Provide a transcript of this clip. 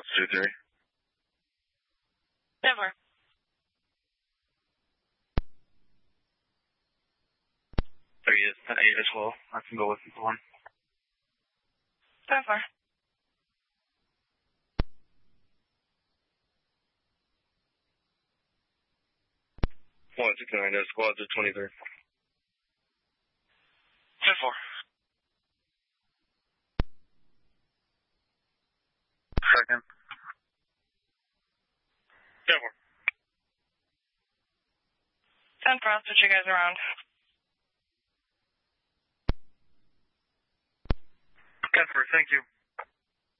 Squad 2-3. 10-4. There he is, 10-8 as well. I can go with him for 1. 10-4. One 6-9, Squad 23. 10-4. Second. 10-4. 10-4, I'll switch you guys around. 10-4, thank you.